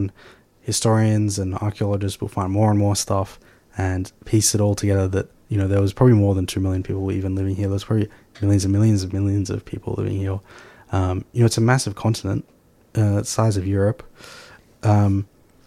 historians and archaeologists will find more and more stuff and piece it all together that, there was probably more than 2 million people even living here. There's probably millions and millions of people living here. It's a massive continent, size of Europe. And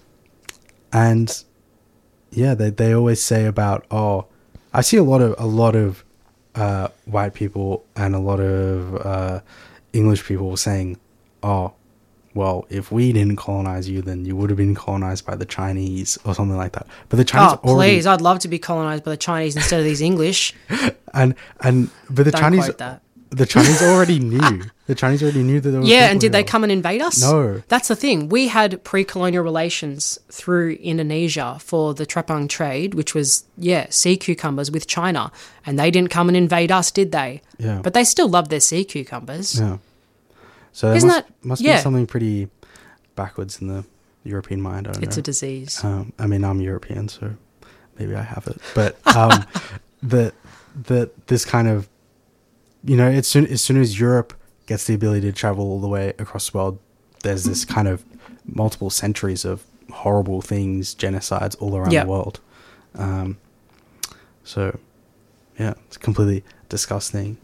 yeah, they always say about, I see a lot of white people and a lot of English people saying, well, if we didn't colonize you, then you would have been colonized by the Chinese or something like that. But the Chinese please, I'd love to be colonized by the Chinese instead of these English. But the Chinese, the Chinese already knew. The Chinese already knew that there was and did they come and invade us? No. That's the thing. We had pre-colonial relations through Indonesia for the Trapang trade, which was, sea cucumbers with China. And they didn't come and invade us, did they? Yeah. But they still loved their sea cucumbers. Yeah. So there must be something pretty backwards in the European mind. I don't know. It's a disease. I'm European, so maybe I have it. But this kind of, as soon as Europe gets the ability to travel all the way across the world, there's this kind of multiple centuries of horrible things, genocides all around the world. So, yeah, it's completely disgusting.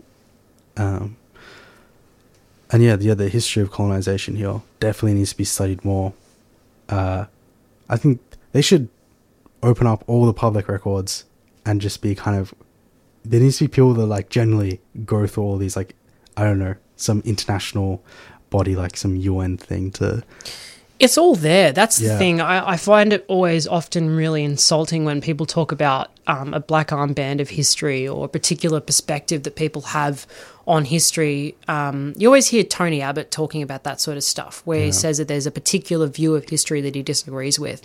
And the history of colonization here definitely needs to be studied more. I think they should open up all the public records and just be there needs to be people that generally go through all these, some international body, some UN thing to... It's all there. That's the thing. I find it always often really insulting when people talk about a black armband of history or a particular perspective that people have on history. You always hear Tony Abbott talking about that sort of stuff, where he says that there's a particular view of history that he disagrees with.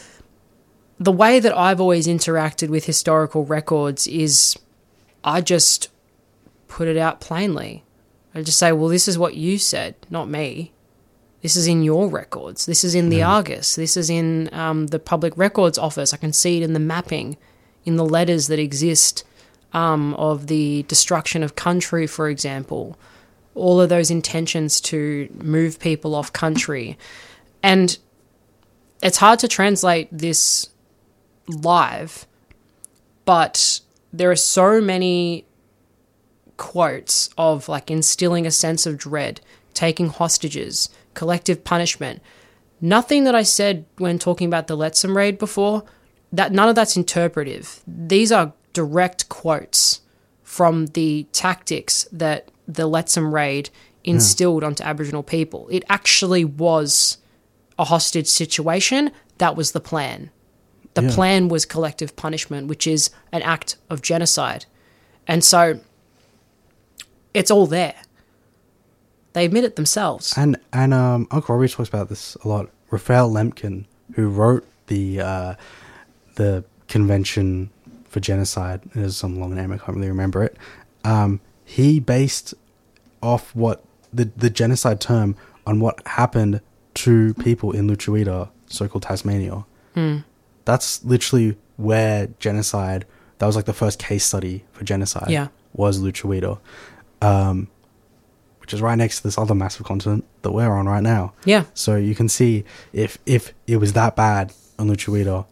The way that I've always interacted with historical records is I just put it out plainly. I just say, well, this is what you said, not me. This is in your records. This is in the Argus. This is in the Public Records Office. I can see it in the mapping, in the letters that exist of the destruction of country, for example. All of those intentions to move people off country. And it's hard to translate this live, but there are so many quotes of instilling a sense of dread, taking hostages, collective punishment. Nothing that I said when talking about the Lettsome raid before, that none of that's interpretive. These are direct quotes from the tactics that the Lettsome raid instilled onto Aboriginal people. It actually was a hostage situation. That was the plan. The plan was collective punishment, which is an act of genocide. And so it's all there. They admit it themselves. And Uncle Robbie talks about this a lot. Raphael Lemkin, who wrote the Convention for Genocide, there's some long name, I can't really remember it. He based off what the genocide term on what happened to people in Lutruwita, so-called Tasmania. That's literally where genocide, that was the first case study for genocide, was Lutruwita. Which is right next to this other massive continent that we're on right now. Yeah. So you can see if it was that bad on Lutruwita,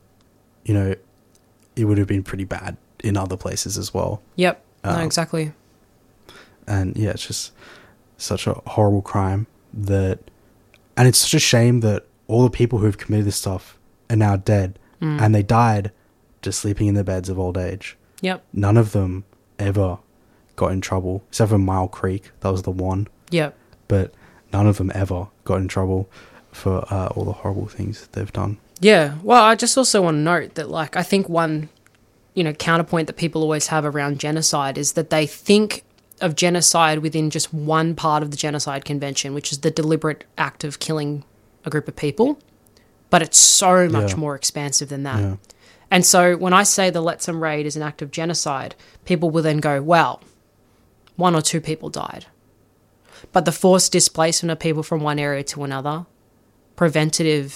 it would have been pretty bad in other places as well. Yep. No, exactly. And yeah, it's just such a horrible crime and it's such a shame that all the people who have committed this stuff are now dead and they died just sleeping in their beds of old age. Yep. None of them ever got in trouble, except for Mile Creek. That was the one. Yep. But none of them ever got in trouble for all the horrible things they've done. Yeah. Well, I just also want to note that, I think one, counterpoint that people always have around genocide is that they think of genocide within just one part of the Genocide Convention, which is the deliberate act of killing a group of people. But it's so much more expansive than that. Yeah. And so when I say the Lettsome raid is an act of genocide, people will then go, well, 1 or 2 people died. But the forced displacement of people from one area to another, preventing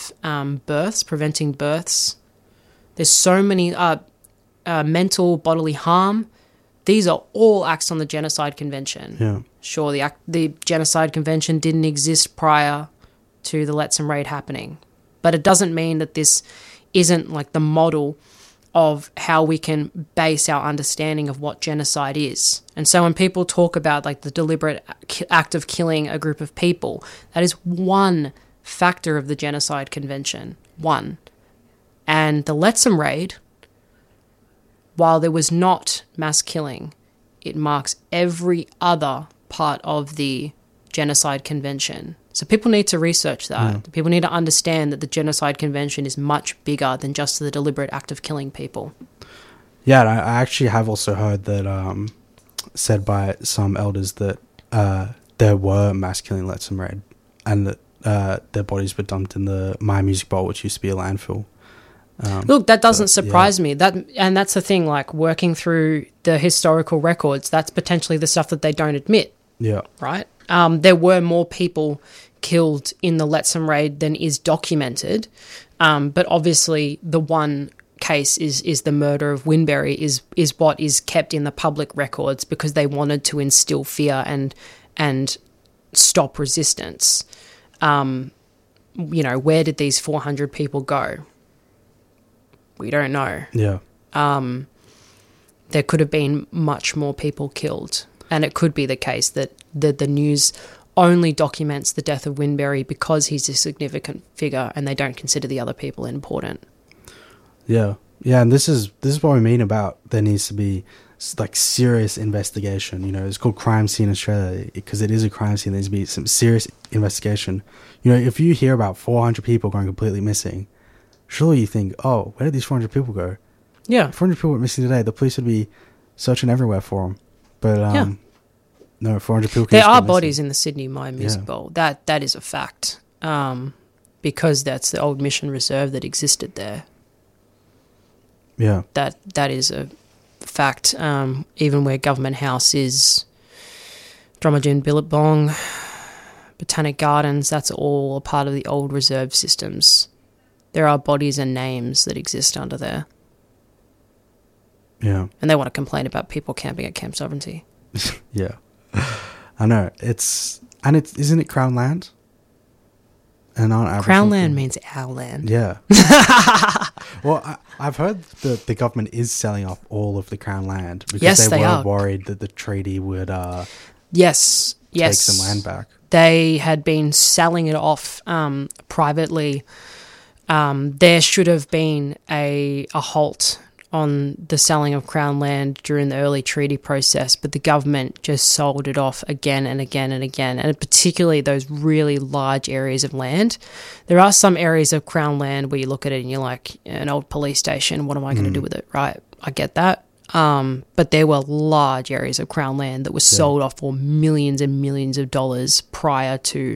births, there's so many mental bodily harm. These are all acts on the Genocide Convention. Yeah. Sure, the Genocide Convention didn't exist prior to the Lettsome raid happening. But it doesn't mean that this isn't like the model of how we can base our understanding of what genocide is. And so when people talk about like the deliberate act of killing a group of people, that is one factor of the Genocide Convention. One. And the Lettsome Raid, while there was not mass killing, it marks every other part of the Genocide Convention. So people need to research that. Yeah. People need to understand that the Genocide Convention is much bigger than just the deliberate act of killing people. Yeah, and I actually have also heard that said by some elders that there were mass killing Lettsome Raid, and that their bodies were dumped in the My Music Bowl, which used to be a landfill. Look, that doesn't surprise me. And that's the thing, like working through the historical records, that's potentially the stuff that they don't admit. Yeah. Right? There were more people killed in the Lettsome Raid than is documented. But obviously the one case is the murder of Winberry is what is kept in the public records because they wanted to instill fear and stop resistance. Where did these 400 people go? We don't know. Yeah. There could have been much more people killed. And it could be the case that the news only documents the death of Winberry because he's a significant figure and they don't consider the other people important. Yeah. Yeah, and this is what we mean about there needs to be like serious investigation. It's called Crime Scene Australia because it is a crime scene. There needs to be some serious investigation. If you hear about 400 people going completely missing, surely you think, oh, where did these 400 people go? Yeah. 400 people were missing today. The police would be searching everywhere for them. But no, 400 people. There are bodies in the Sydney My Music Bowl. That is a fact. Because that's the old Mission Reserve that existed there. Yeah. That is a fact. Even where Government House is, Dromagen Billabong, Botanic Gardens, that's all a part of the old reserve systems. There are bodies and names that exist under there. Yeah. And they want to complain about people camping at Camp Sovereignty. Yeah. I know. Isn't it Crown land? And aren't Crown land means our land. Yeah. Well, I've heard that the government is selling off all of the Crown land because they were worried that the treaty would take some land back. They had been selling it off privately. There should have been a halt on the selling of Crown land during the early treaty process, but the government just sold it off again and again and again, and particularly those really large areas of land. There are some areas of Crown land where you look at it and you're like, an old police station, what am I going to do with it, right? I get that. But there were large areas of Crown land that were sold off for millions and millions of dollars prior to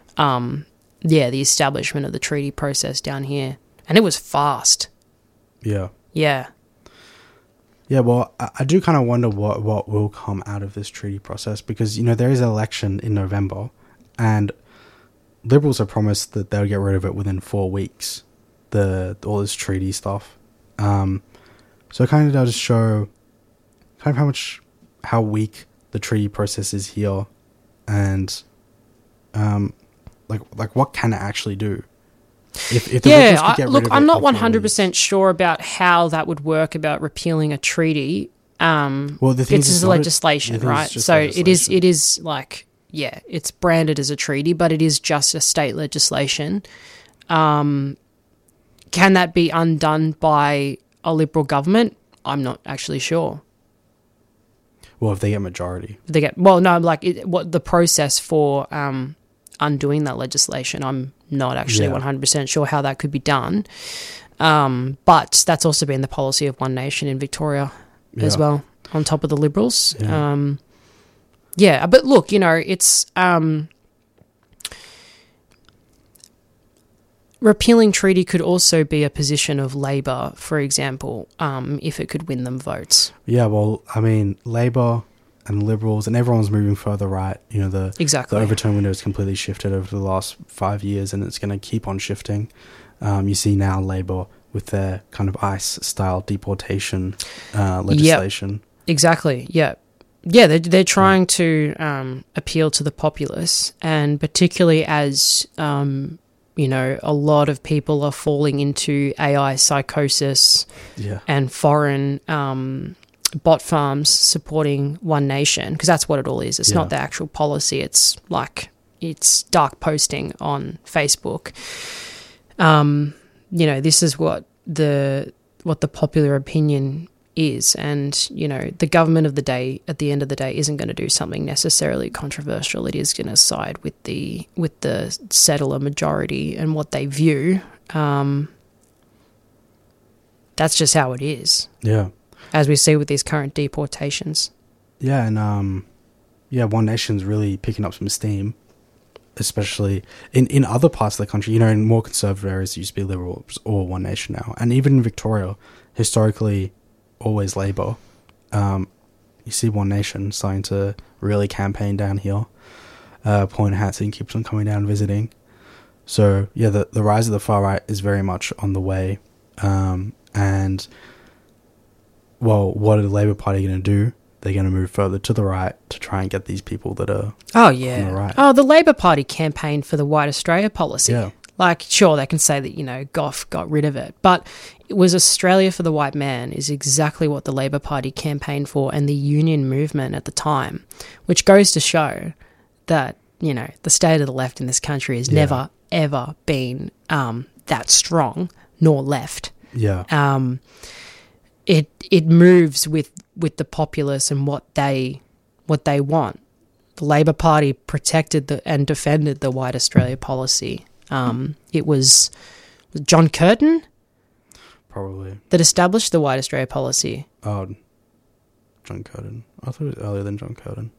the establishment of the treaty process down here. And it was fast. Yeah. Yeah. Yeah, well, I do kind of wonder what will come out of this treaty process because, there is an election in November and Liberals have promised that they'll get rid of it within 4 weeks, all this treaty stuff. So it kind of does show kind of how weak the treaty process is here and like what can it actually do? If I'm not 100% sure about how that would work about repealing a treaty. It's just legislation, right? So legislation. It is like, it's branded as a treaty, but it is just a state legislation. Can that be undone by a Liberal government? I'm not actually sure. Well, if they get majority. What the process for undoing that legislation, I'm not actually 100% sure how that could be done. But that's also been the policy of One Nation in Victoria as well, on top of the Liberals. Yeah. But look, it's repealing treaty could also be a position of Labor, for example, if it could win them votes. Yeah, well, I mean, Labor and Liberals and everyone's moving further right. The overturn window has completely shifted over the last 5 years and it's going to keep on shifting. You see now Labor with their kind of ICE-style deportation legislation. Yep. Exactly, yeah. Yeah, they're trying to appeal to the populace, and particularly as a lot of people are falling into AI psychosis and foreign bot farms supporting One Nation, because that's what it all is. It's not the actual policy. It's dark posting on Facebook. This is what the popular opinion is, and the government of the day at the end of the day isn't going to do something necessarily controversial. It is going to side with the settler majority and what they view. That's just how it is. Yeah, as we see with these current deportations. Yeah, and One Nation's really picking up some steam, especially in other parts of the country. In more conservative areas, it used to be Liberals or One Nation now, and even in Victoria, historically always Labor. You see One Nation starting to really campaign down here. Point Hanson keeps on coming down and visiting. So yeah, the rise of the far right is very much on the way. And well, what are the Labor Party going to do? They're going to move further to the right to try and get these people that are on the right. Oh, the Labor Party campaigned for the White Australia policy. Yeah. Like, sure, they can say that, Gough got rid of it. But it was Australia for the white man is exactly what the Labor Party campaigned for, and the union movement at the time, which goes to show that, the state of the left in this country has never, ever been that strong, nor left. Yeah. It moves with the populace and what they want. The Labor Party protected and defended the White Australia policy. It was John Curtin probably that established the White Australia policy. Oh, John Curtin. I thought it was earlier than John Curtin.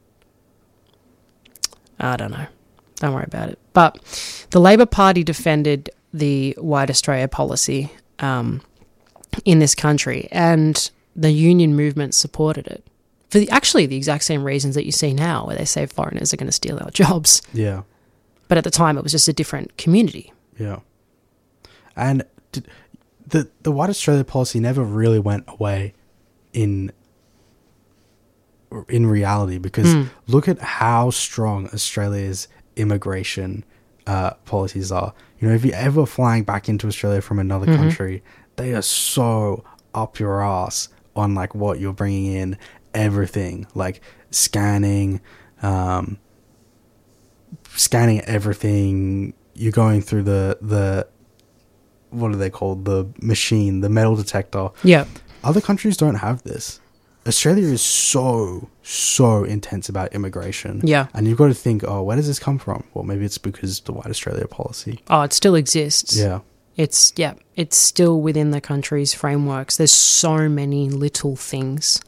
I don't know. Don't worry about it. But the Labor Party defended the White Australia policy in this country, and the union movement supported it for the exact same reasons that you see now, where they say foreigners are going to steal our jobs. Yeah. But at the time, it was just a different community. Yeah. And the White Australia policy never really went away in reality, because look at how strong Australia's immigration policies are. If you're ever flying back into Australia from another country, they are so up your ass on what you're bringing in, everything, scanning everything. You're going through the what are they called? The machine, the metal detector. Yeah. Other countries don't have this. Australia is so intense about immigration. Yeah. And you've got to think, where does this come from? Well, maybe it's because of the White Australia policy. Oh, it still exists. Yeah. It's still within the country's frameworks. There's so many little things.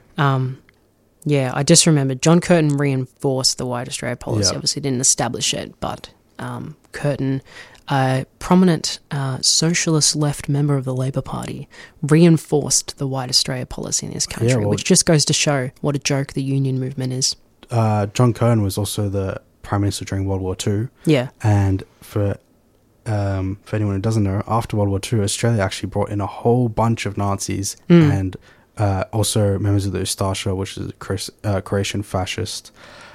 I just remembered John Curtin reinforced the White Australia policy. Yeah. Obviously didn't establish it, but Curtin, a prominent socialist left member of the Labor Party, reinforced the White Australia policy in this country, which just goes to show what a joke the union movement is. John Curtin was also the Prime Minister during World War II. Yeah. And for anyone who doesn't know, after World War II, Australia actually brought in a whole bunch of Nazis and also members of the Ustasha, which is a Croatian fascist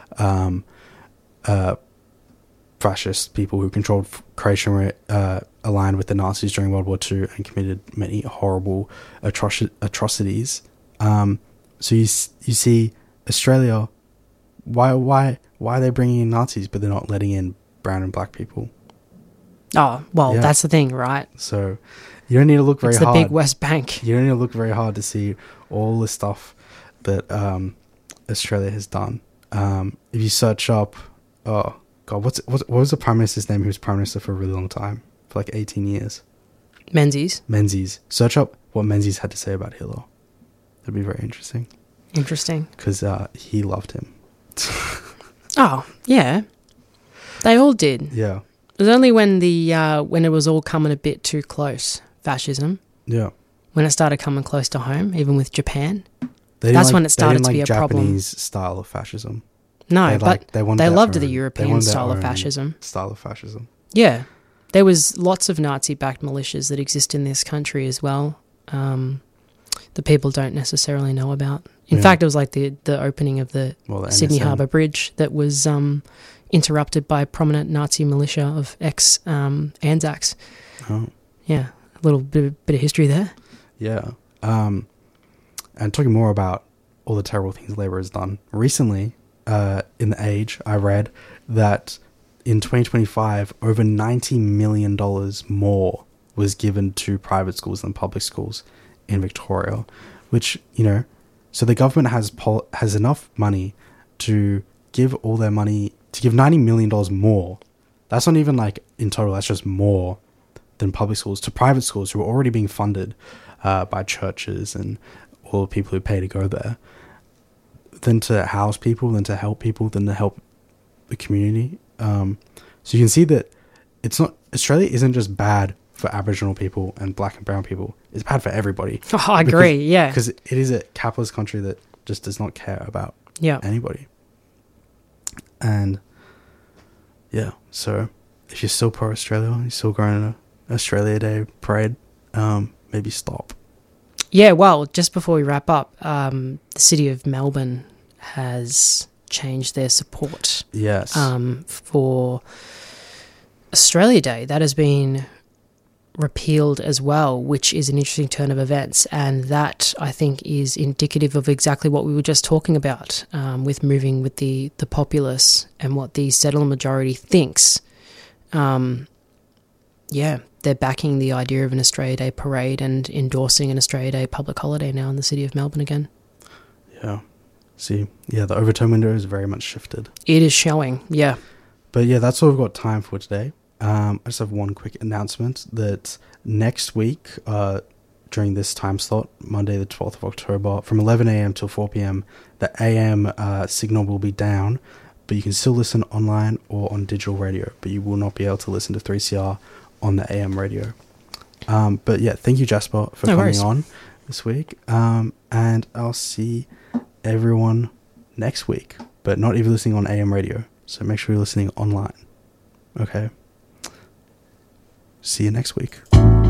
people who controlled Croatia, aligned with the Nazis during World War II and committed many horrible atrocities. So you see Australia, why are they bringing in Nazis but they're not letting in brown and black people? Oh, well, that's the thing, right? So you don't need to look very hard. It's the big West Bank. You don't need to look very hard to see all the stuff that Australia has done. If you search up, oh God, what was the Prime Minister's name? He was Prime Minister for a really long time, for 18 years. Menzies. Search up what Menzies had to say about Hitler. That'd be very interesting. Interesting. Because he loved him. Oh, yeah. They all did. Yeah. It was only when when it was all coming a bit too close, fascism. Yeah. When it started coming close to home, even with Japan. That's when it started to be a problem. Japanese style of fascism. No, they loved the European style of fascism. Yeah. There was lots of Nazi-backed militias that exist in this country as well, that people don't necessarily know about. In fact, it was the opening of the Sydney NSM. Harbour Bridge that was interrupted by prominent Nazi militia of ex-Anzacs. Oh. Yeah, a little bit of history there. Yeah. And talking more about all the terrible things Labour has done. Recently, in The Age, I read that in 2025, over $90 million more was given to private schools than public schools in Victoria, which, you know, so the government has enough money to give all their money, to give $90 million more. That's not even like in total, that's just more than public schools to private schools who are already being funded by churches and all the people who pay to go there, than to house people, than to help people, than to help the community. So you can see that Australia isn't just bad for Aboriginal people and black and brown people. It's bad for everybody. Oh, I agree, yeah. Because it is a capitalist country that just does not care about anybody. And yeah, so if you're still pro-Australia, you're still going to Australia Day parade, maybe stop. Yeah, well, just before we wrap up, the city of Melbourne has changed their support. Yes. For Australia Day. That has been repealed as well, which is an interesting turn of events, and that I think is indicative of exactly what we were just talking about, with moving with the populace and what the settler majority thinks. They're backing the idea of an Australia Day parade and endorsing an Australia Day public holiday now in the city of Melbourne again. Yeah. See, yeah, the overturn window is very much shifted. It is showing, yeah. But yeah, that's all we've got time for today. I just have one quick announcement that next week, during this time slot, Monday the 12th of October, from 11 a.m. till 4 p.m, the AM signal will be down, but you can still listen online or on digital radio, but you will not be able to listen to 3CR on the AM radio. But yeah, thank you, Jasper, for coming on this week. And I'll see everyone next week, but not even listening on AM radio. So make sure you're listening online. Okay. See you next week.